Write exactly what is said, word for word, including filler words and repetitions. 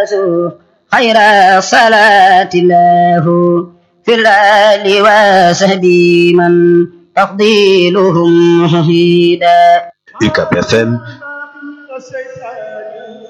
خير صلاة الله في الآل وصحبه من تفضيلهم شهيدا. U C A B F M